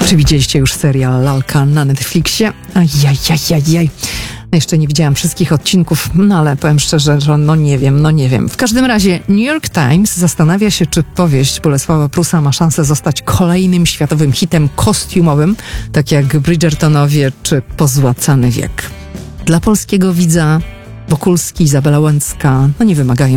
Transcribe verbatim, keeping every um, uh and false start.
Czy widzieliście już serial Lalka na Netflixie? Ajajajajaj. No jeszcze nie widziałam wszystkich odcinków, no ale powiem szczerze, że no nie wiem, no nie wiem. W każdym razie New York Times zastanawia się, czy powieść Bolesława Prusa ma szansę zostać kolejnym światowym hitem kostiumowym, tak jak Bridgertonowie czy Pozłacany wiek. Dla polskiego widza Wokulski, Izabela Łęcka, no nie wymagają